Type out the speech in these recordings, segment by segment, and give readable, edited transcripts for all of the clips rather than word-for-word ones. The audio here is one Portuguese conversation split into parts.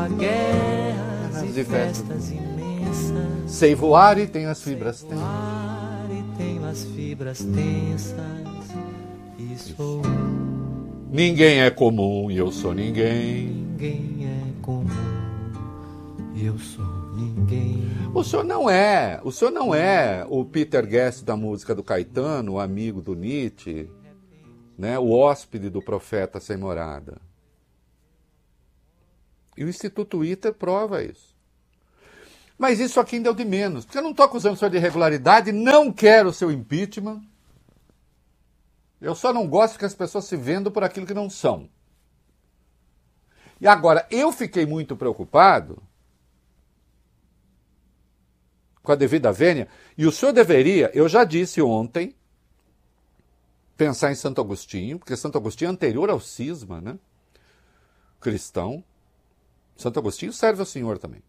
guerras e festas imensas. Sei voar e tenho as fibras tensas. Tenho as fibras tensas e sou. Ninguém é comum e eu sou ninguém. Ninguém é comum e eu sou ninguém. O senhor não é o Peter Guest da música do Caetano, o amigo do Nietzsche, né? O hóspede do profeta sem morada. E o Instituto ITER prova isso. Mas isso aqui ainda é o de menos, porque eu não estou acusando o senhor de irregularidade, não quero o seu impeachment. Eu só não gosto que as pessoas se vendam por aquilo que não são. E agora, eu fiquei muito preocupado com a devida vênia, e o senhor deveria, eu já disse ontem, pensar em Santo Agostinho, porque Santo Agostinho é anterior ao cisma, né? Cristão. Santo Agostinho serve ao Senhor também.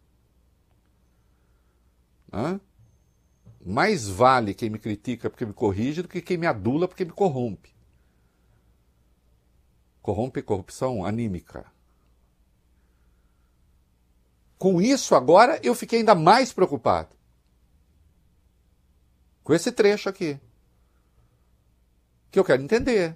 Mais vale quem me critica porque me corrige do que quem me adula porque me corrompe. Corrompe corrupção anímica. Com isso agora eu fiquei ainda mais preocupado. Com esse trecho aqui. Que eu quero entender.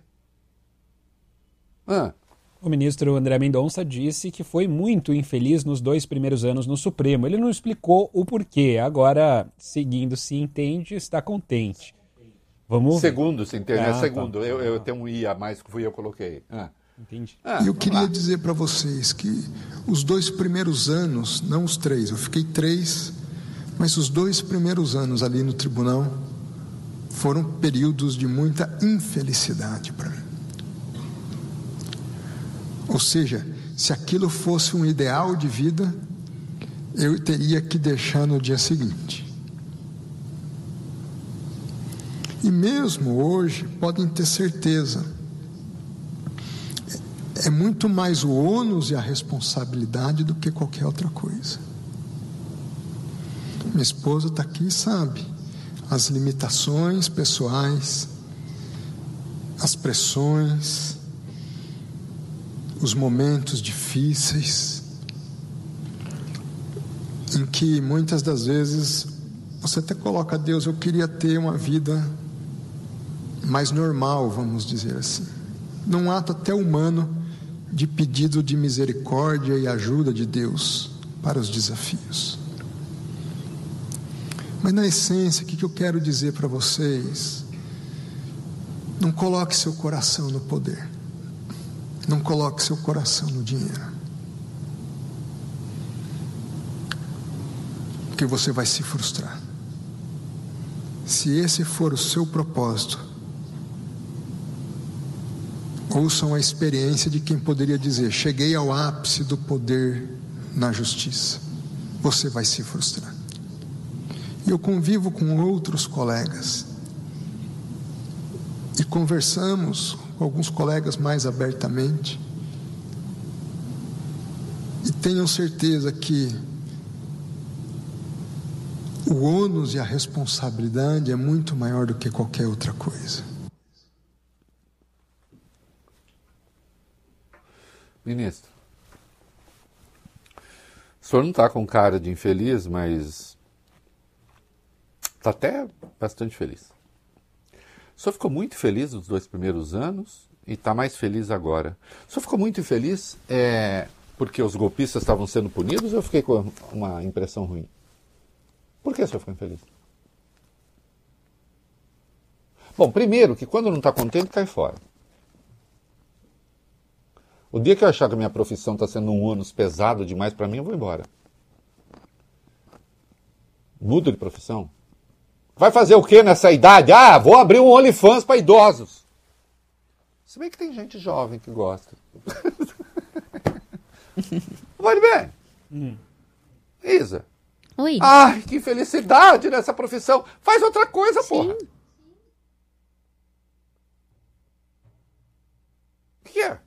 O ministro André Mendonça disse que foi muito infeliz nos 2 primeiros anos no Supremo. Ele não explicou o porquê. Agora, seguindo se entende, está contente. Vamos segundo se entende, é segundo. Tá. Eu tenho um I a mais que fui eu coloquei. Entendi. E eu queria dizer para vocês que os 2 primeiros anos, não os 3, eu fiquei 3, mas os 2 primeiros anos ali no tribunal foram períodos de muita infelicidade para mim. Ou seja, se aquilo fosse um ideal de vida, eu teria que deixar no dia seguinte. E mesmo hoje, podem ter certeza, é muito mais o ônus e a responsabilidade do que qualquer outra coisa. Minha esposa está aqui e sabe as limitações pessoais, as pressões, os momentos difíceis, em que muitas das vezes você até coloca: Deus, eu queria ter uma vida mais normal, vamos dizer assim, num ato até humano de pedido de misericórdia e ajuda de Deus para os desafios. Mas na essência, o que eu quero dizer para vocês? Não coloque seu coração no poder. Não coloque seu coração no dinheiro. Porque você vai se frustrar. Se esse for o seu propósito, ouçam a experiência de quem poderia dizer: cheguei ao ápice do poder na justiça. Você vai se frustrar. E eu convivo com outros colegas e conversamos com alguns colegas mais abertamente, e tenham certeza que o ônus e a responsabilidade é muito maior do que qualquer outra coisa. Ministro, o senhor não está com cara de infeliz, mas está até bastante feliz. O senhor ficou muito feliz nos 2 primeiros anos e está mais feliz agora. O senhor ficou muito infeliz porque os golpistas estavam sendo punidos, ou eu fiquei com uma impressão ruim? Por que o senhor ficou infeliz? Bom, primeiro que quando não está contente, cai fora. O dia que eu achar que a minha profissão está sendo um ônus pesado demais para mim, eu vou embora. Mudo de profissão. Vai fazer o que nessa idade? Vou abrir um OnlyFans para idosos. Se bem que tem gente jovem que gosta. Vai bem. Isa. Oi. Ai, que felicidade nessa profissão. Faz outra coisa, Sim. Porra. O que é?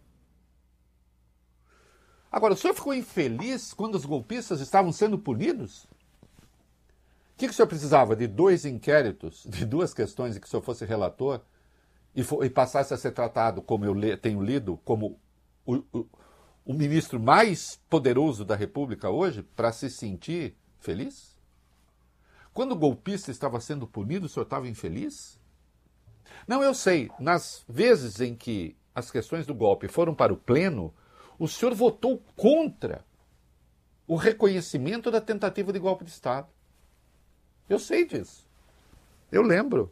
Agora, o senhor ficou infeliz quando os golpistas estavam sendo punidos? O que o senhor precisava? De 2 inquéritos, de 2 questões, e que o senhor fosse relator e passasse a ser tratado, como eu tenho lido, como o ministro mais poderoso da República hoje para se sentir feliz? Quando o golpista estava sendo punido, o senhor estava infeliz? Não, eu sei, nas vezes em que as questões do golpe foram para o pleno, o senhor votou contra o reconhecimento da tentativa de golpe de Estado. Eu sei disso. Eu lembro.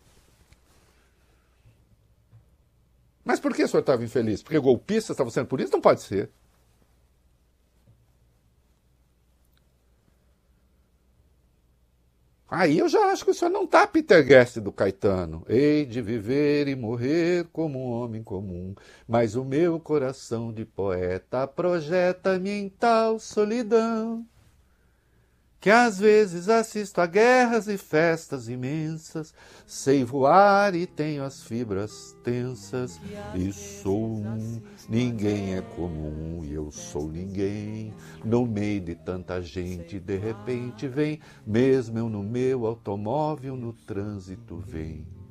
Mas por que o senhor estava infeliz? Porque golpistas estavam sendo punidos? Não pode ser. Aí eu já acho que o senhor não está Peter Guest do Caetano. Hei de viver e morrer como um homem comum, mas o meu coração de poeta projeta-me em tal solidão, que às vezes assisto a guerras e festas imensas, sei voar e tenho as fibras tensas, e sou ninguém é comum, e eu sou ninguém, no meio de tanta gente, de repente vem, mesmo eu no meu automóvel, no trânsito vem.